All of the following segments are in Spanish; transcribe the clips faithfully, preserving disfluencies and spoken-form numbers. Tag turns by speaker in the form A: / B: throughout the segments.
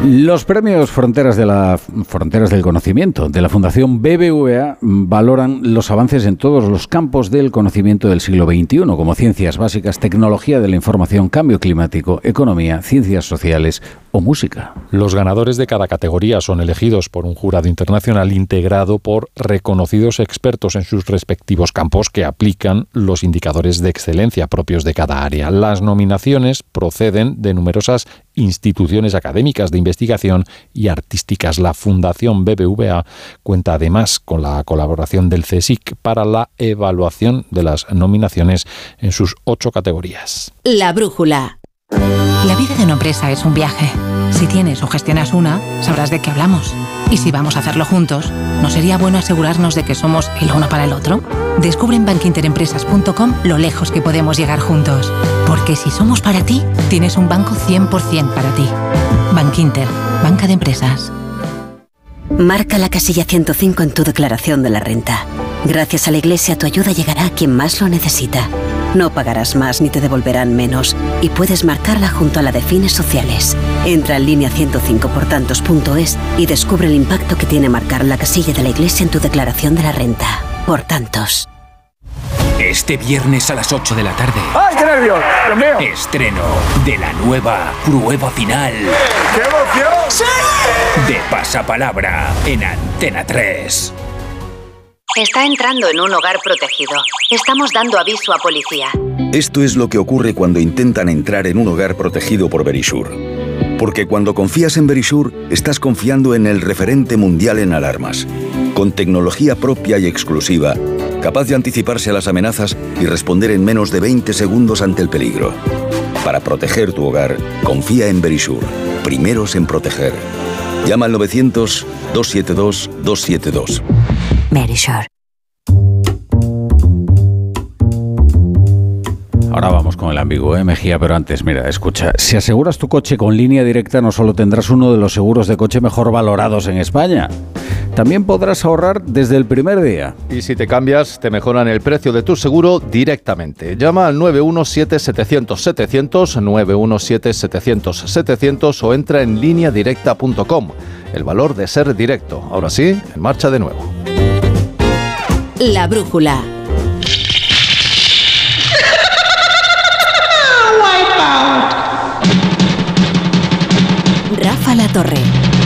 A: Los premios Fronteras de la Fronteras del Conocimiento de la Fundación B B V A valoran los avances en todos los campos del conocimiento del siglo veintiuno, como ciencias básicas, tecnología de la información, cambio climático, economía, ciencias sociales o música.
B: Los ganadores de cada categoría son elegidos por un jurado internacional integrado por reconocidos expertos en sus respectivos campos que aplican los indicadores de excelencia propios de cada área. Las nominaciones proceden de numerosas instituciones académicas de investigación y artísticas. La Fundación B B V A cuenta además con la colaboración del CSIC para la evaluación de las nominaciones en sus ocho categorías.
C: La brújula.
D: La vida de una empresa es un viaje. Si tienes o gestionas una, sabrás de qué hablamos. Y si vamos a hacerlo juntos, ¿no sería bueno asegurarnos de que somos el uno para el otro? Descubre en bankinterempresas punto com lo lejos que podemos llegar juntos. Porque si somos para ti, tienes un banco cien por ciento para ti. Bankinter, banca de empresas.
C: Marca la casilla ciento cinco en tu declaración de la renta. Gracias a la Iglesia, tu ayuda llegará a quien más lo necesita. No pagarás más ni te devolverán menos. Y puedes marcarla junto a la de fines sociales. Entra en línea ciento cinco por tantos punto es y descubre el impacto que tiene marcar la casilla de la Iglesia en tu declaración de la renta. Por tantos.
E: Este viernes a las ocho de la tarde.
F: ¡Ay, qué nervios! ¡Dios mío!
E: Estreno de la nueva Prueba Final.
F: ¡Qué emoción!
E: ¡Sí! De Pasapalabra en Antena tres.
G: Está entrando en un hogar protegido. Estamos dando aviso a policía.
H: Esto es lo que ocurre cuando intentan entrar en un hogar protegido por Verisure. Porque cuando confías en Verisure, estás confiando en el referente mundial en alarmas. Con tecnología propia y exclusiva, capaz de anticiparse a las amenazas y responder en menos de veinte segundos ante el peligro. Para proteger tu hogar, confía en Verisure. Primeros en proteger. Llama al novecientos, dos siete dos, dos siete dos.
C: Verisure.
A: Ahora vamos con el ambiguo, ¿eh, Mejía? Pero antes, mira, escucha. Si aseguras tu coche con Línea Directa, no solo tendrás uno de los seguros de coche mejor valorados en España, también podrás ahorrar desde el primer día.
I: Y si te cambias, te mejoran el precio de tu seguro directamente. Llama al nueve uno siete, setecientos, setecientos, nueve uno siete, setecientos, setecientos o entra en línea directa punto com. El valor de ser directo. Ahora sí, en marcha de nuevo.
C: La brújula. Rafa La Torre.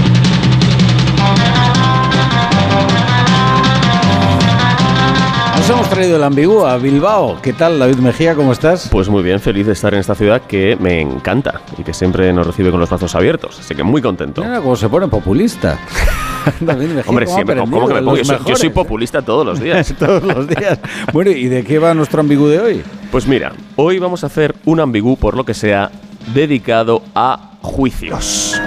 A: Nos hemos traído el ambiguo a Bilbao. ¿Qué tal, David Mejía? ¿Cómo estás?
J: Pues muy bien, feliz de estar en esta ciudad que me encanta y que siempre nos recibe con los brazos abiertos. Así que muy contento.
A: Mira cómo se pone populista. David Mejía,
J: Hombre, siempre. ¿Cómo que me pongo? Yo soy, yo soy populista todos los días.
A: Todos los días. Bueno, ¿y de qué va nuestro ambigú de hoy?
J: Pues mira, hoy vamos a hacer un ambigú, por lo que sea, dedicado a juicios.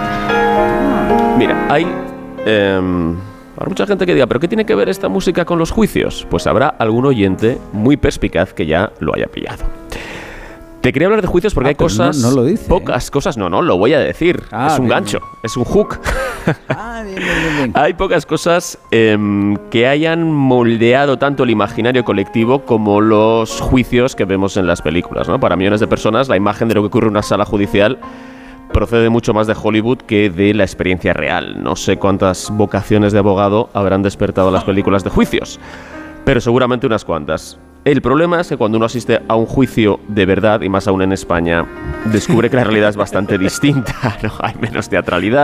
J: Mira, hay... Eh, Habrá mucha gente que diga, ¿pero qué tiene que ver esta música con los juicios? Pues habrá algún oyente muy perspicaz que ya lo haya pillado. Te quería hablar de juicios porque ah, hay cosas...
A: No, no lo dice.
J: Pocas cosas, no, no, lo voy a decir.
A: Ah,
J: es un
A: bien,
J: gancho,
A: bien.
J: es un hook.
A: Ah, bien, bien, bien.
J: Hay pocas cosas eh, que hayan moldeado tanto el imaginario colectivo como los juicios que vemos en las películas, ¿no? Para millones de personas, la imagen de lo que ocurre en una sala judicial procede mucho más de Hollywood que de la experiencia real. No sé cuántas vocaciones de abogado habrán despertado las películas de juicios, pero seguramente unas cuantas. El problema es que cuando uno asiste a un juicio de verdad, y más aún en España, descubre que la realidad es bastante distinta, ¿no? Hay menos teatralidad.